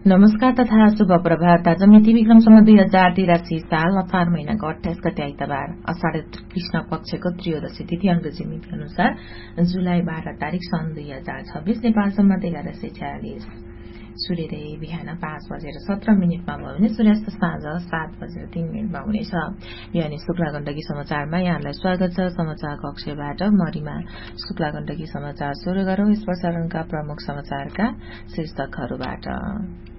नमस्कार तथा शुभ प्रभात। आज मिति विक्रमसम्म 2083 साल असार महिनाको 28 गते आइतबार अषाढ कृष्ण पक्षको त्रयोदशी तिथि अंग्रेजी मिति अनुसार जुलाई 12 तारिक सन् 2026 नेपाल सम्मत 1146। सूर्योदय बिहान 5:17 भयो भने सूर्यास्त साँझ 7:03 हुनेछ। बिहानी शुक्ला गण्डकी समाचारमा यहाँलाई स्वागत छ। समाचार कक्षबाट मरिमा शुक्ला गण्डकी समाचार सुरु गरौं। यस प्रसारणका प्रमुख समाचारका शीर्षकहरूबाट।